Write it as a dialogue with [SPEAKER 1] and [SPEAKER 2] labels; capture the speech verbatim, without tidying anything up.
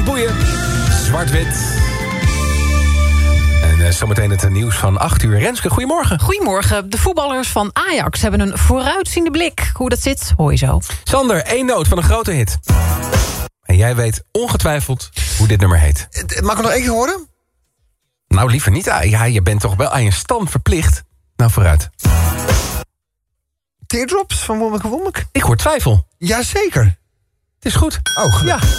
[SPEAKER 1] boeien. Zwart-wit. En uh, zometeen het nieuws van acht uur. Renske, goedemorgen.
[SPEAKER 2] Goedemorgen. De voetballers van Ajax hebben een vooruitziende blik. Hoe dat zit, hoor je zo.
[SPEAKER 1] Sander, één noot van een grote hit. En jij weet ongetwijfeld hoe dit nummer heet.
[SPEAKER 3] Mag ik nog één keer horen?
[SPEAKER 1] Nou, liever niet. Ja, je bent toch wel aan je stam verplicht. Nou, vooruit.
[SPEAKER 3] Teardrops van Wommeke Wommeke?
[SPEAKER 1] Ik hoor twijfel.
[SPEAKER 3] Jazeker.
[SPEAKER 1] Het is goed.
[SPEAKER 3] Oh, gelukkig.
[SPEAKER 1] Ja.